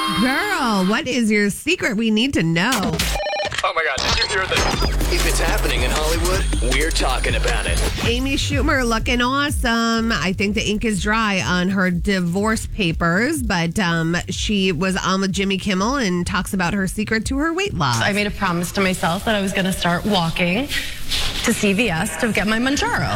Girl, what is your secret? We need to know. Oh my God, did you hear this? If it's happening in Hollywood, we're talking about it. Amy Schumer looking awesome. I think the ink is dry on her divorce papers, but she was on with Jimmy Kimmel and talks about her secret to her weight loss. I made a promise to myself that I was going to start walking to CVS to get my Mounjaro.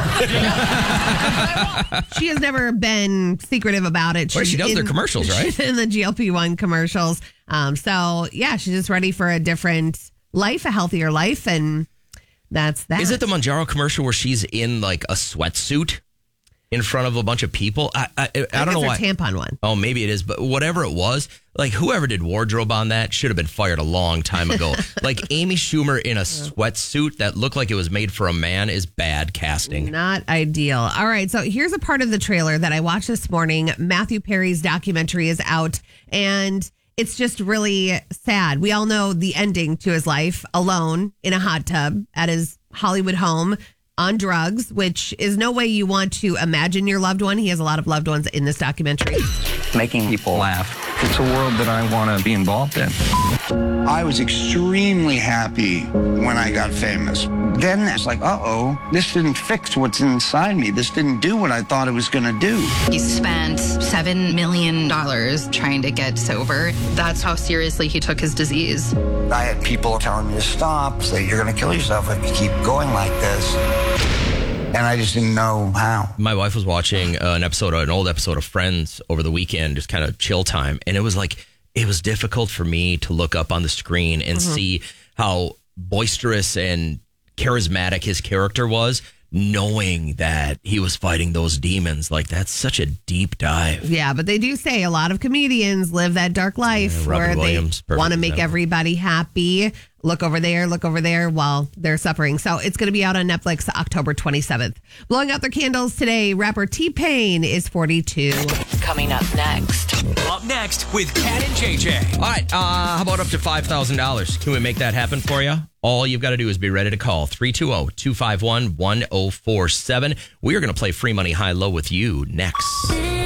She has never been secretive about it. Well, she does their commercials, right? She's in the GLP-1 commercials. So, yeah, she's just ready for a different life, a healthier life, and that's that. Is it the Mounjaro commercial where she's in like a sweatsuit in front of a bunch of people? I don't know why. Tampon one. Oh, maybe it is, but whatever it was, like whoever did wardrobe on that should have been fired a long time ago. Like Amy Schumer in a sweatsuit that looked like it was made for a man is bad casting. Not ideal. All right, so here's a part of the trailer that I watched this morning. Matthew Perry's documentary is out, and it's just really sad. We all know the ending to his life, alone in a hot tub at his Hollywood home on drugs, which is no way you want to imagine your loved one. He has a lot of loved ones in this documentary. Making people laugh. It's a world that I want to be involved in. I was extremely happy when I got famous. Then it's like, uh-oh, this didn't fix what's inside me. This didn't do what I thought it was going to do. He spent $7 million trying to get sober. That's how seriously he took his disease. I had people telling me to stop, say, you're going to kill yourself if you keep going like this. And I just didn't know how. My wife was watching an old episode of Friends over the weekend, just kind of chill time. And it was difficult for me to look up on the screen and see how boisterous and charismatic his character was, knowing that he was fighting those demons. Like, that's such a deep dive. Yeah, but they do say a lot of comedians live that dark life where they want to make everybody happy. Look over there while they're suffering. So it's going to be out on Netflix October 27th. Blowing out their candles today, rapper T-Pain is 42. Coming up next. Up next with Kat and JJ. All right, how about up to $5,000? Can we make that happen for you? All you've got to do is be ready to call 320-251-1047. We are going to play Free Money High Low with you next.